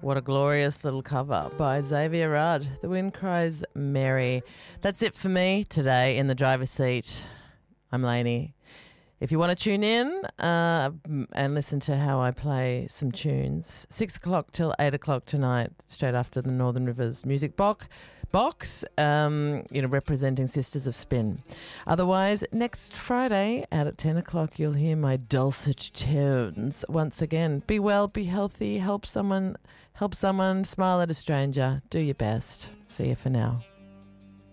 What a glorious little cover by Xavier Rudd. The Wind Cries Merry. That's it for me today in the driver's seat. I'm Lainey. If you want to tune in and listen to how I play some tunes, 6 o'clock till 8 o'clock tonight, straight after the Northern Rivers Music Box, representing Sisters of Spin. Otherwise, next Friday out at 10 o'clock, you'll hear my dulcet tones once again. Be well, be healthy, help someone, smile at a stranger, do your best. See you for now.